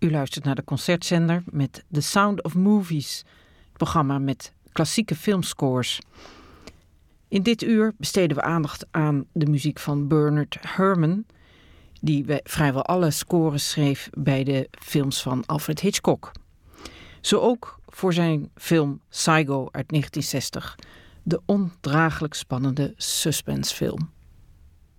U luistert naar de Concertzender met The Sound of Movies, het programma met klassieke filmscores. In dit uur besteden we aandacht aan de muziek van Bernard Herrmann, die vrijwel alle scores schreef bij de films van Alfred Hitchcock. Zo ook voor zijn film Psycho uit 1960, de ondraaglijk spannende suspensefilm.